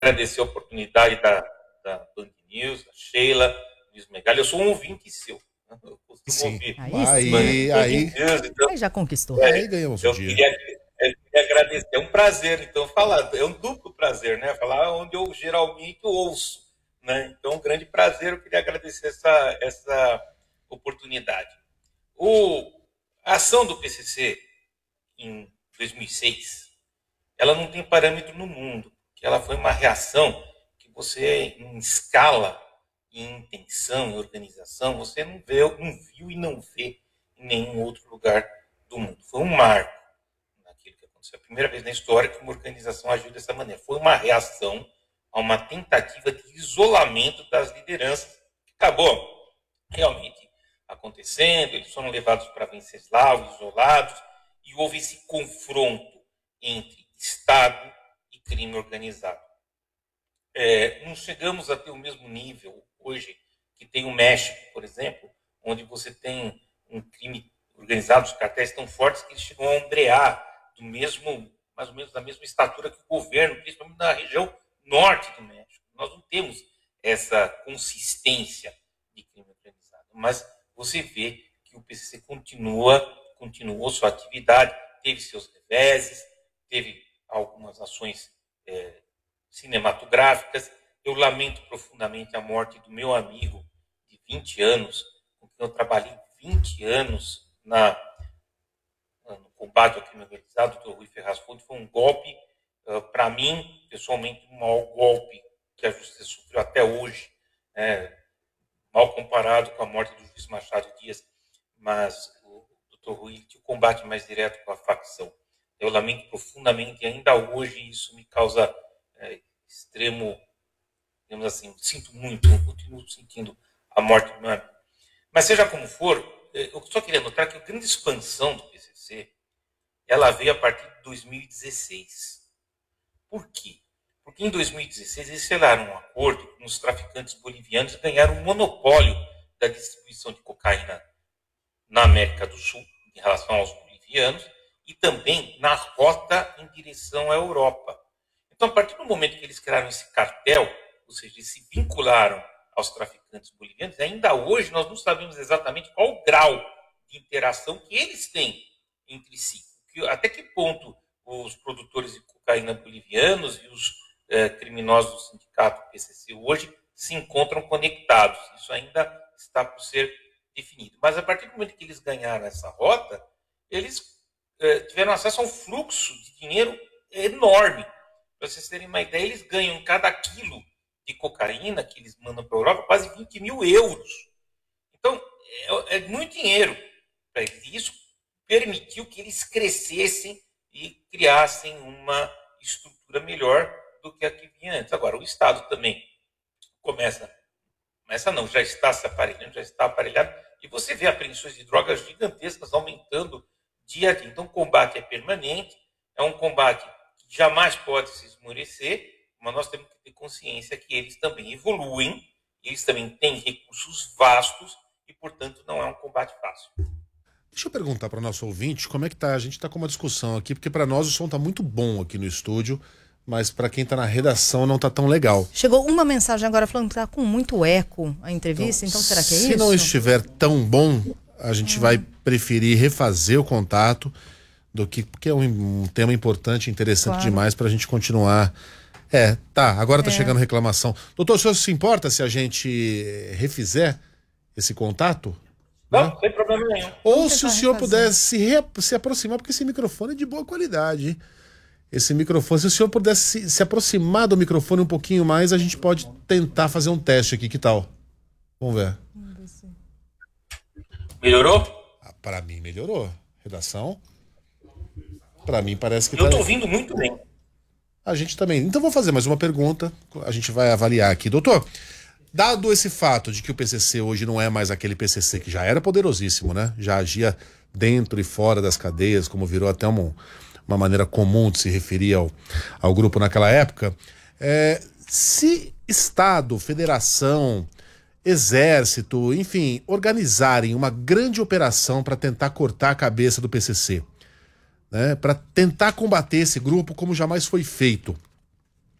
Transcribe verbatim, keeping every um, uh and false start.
agradecer a oportunidade da, da Band News, da Sheila, Luiz Megali. Eu sou um ouvinte seu. Eu costumo Sim. ouvir. Aí, Aí, aí, Deus, então, Aí já conquistou. aí ganhamos o eu dia. queria, eu queria agradecer. É um prazer, então, falar. É um duplo prazer, né? Falar onde eu geralmente ouço. Né? Então, um grande prazer. Eu queria agradecer essa, essa oportunidade. O, a ação do P C C em dois mil e seis, ela não tem parâmetro no mundo. Que ela foi uma reação que você, em escala, em intenção, em organização, você não, vê, não viu e não vê em nenhum outro lugar do mundo. Foi um marco naquilo que aconteceu. A primeira vez na história que uma organização agiu dessa maneira. Foi uma reação a uma tentativa de isolamento das lideranças, que acabou realmente acontecendo, eles foram levados para Venceslau, isolados, e houve esse confronto entre Estado e crime organizado. É, não chegamos a ter o mesmo nível hoje que tem o México, por exemplo, onde você tem um crime organizado, os cartéis tão fortes que eles chegam a ombrear do mesmo, mais ou menos da mesma estatura que o governo, principalmente na região norte do México. Nós não temos essa consistência de crime organizado, mas você vê que o P C C continua, continuou sua atividade, teve seus reveses, teve algumas ações é, cinematográficas. Eu lamento profundamente a morte do meu amigo de vinte anos, com quem eu trabalhei vinte anos na, no combate ao crime organizado, o doutor Rui Ferraz Couto. Foi um golpe, uh, para mim, pessoalmente, o maior golpe que a justiça sofreu até hoje, né? Mal comparado com a morte do juiz Machado Dias, mas o doutor Rui tinha o combate mais direto com a facção. Eu lamento profundamente, e ainda hoje isso me causa é, extremo, digamos assim, sinto muito, eu continuo sentindo a morte do meu amigo. Mas seja como for, eu só queria notar que a grande expansão do P C C, ela veio a partir de dois mil e dezesseis. Por quê? Porque em dois mil e dezesseis eles selaram um acordo com os traficantes bolivianos e ganharam um monopólio da distribuição de cocaína na América do Sul, em relação aos bolivianos, e também na rota em direção à Europa. Então, a partir do momento que eles criaram esse cartel, ou seja, eles se vincularam aos traficantes bolivianos, ainda hoje nós não sabemos exatamente qual o grau de interação que eles têm entre si. Até que ponto os produtores de cocaína bolivianos e os eh, criminosos do sindicato P C C hoje se encontram conectados. Isso ainda está por ser definido. Mas a partir do momento que eles ganharam essa rota, eles eh, tiveram acesso a um fluxo de dinheiro enorme. Para vocês terem uma ideia, eles ganham cada quilo de cocaína que eles mandam para a Europa quase vinte mil euros. Então, é, é muito dinheiro para eles. E isso permitiu que eles crescessem e criassem uma estrutura melhor do que a que vinha antes. Agora, o Estado também começa, começa não, já está se aparelhando, já está aparelhado, e você vê apreensões de drogas gigantescas aumentando dia a dia. Então, o combate é permanente, é um combate que jamais pode se esmorecer, mas nós temos que ter consciência que eles também evoluem, eles também têm recursos vastos, e, portanto, não é um combate fácil. Deixa eu perguntar para o nosso ouvinte como é que tá. A gente tá com uma discussão aqui, porque para nós o som tá muito bom aqui no estúdio, mas para quem tá na redação não tá tão legal. Chegou uma mensagem agora falando que tá com muito eco a entrevista, então, então será que é se isso? Se não estiver tão bom, a gente hum. vai preferir refazer o contato, do que, porque é um, um tema importante, interessante claro. demais pra gente continuar. É, tá, agora tá é. chegando reclamação. Doutor, o senhor se importa se a gente refizer esse contato? Não, né? Sem problema nenhum. Ou se o senhor pudesse se, re, se aproximar, porque esse microfone é de boa qualidade, hein? Esse microfone, se o senhor pudesse se, se aproximar do microfone um pouquinho mais, a gente pode tentar fazer um teste aqui, que tal? Vamos ver. Melhorou? Ah, pra mim melhorou. Redação? Pra mim parece que Eu tá... tô ouvindo muito bem. A gente também. Então vou fazer mais uma pergunta, a gente vai avaliar aqui. Doutor, dado esse fato de que o P C C hoje não é mais aquele P C C que já era poderosíssimo, né? Já agia dentro e fora das cadeias, como virou até uma, uma maneira comum de se referir ao, ao grupo naquela época. É, se Estado, Federação, Exército, enfim, organizarem uma grande operação para tentar cortar a cabeça do P C C, né, para tentar combater esse grupo como jamais foi feito,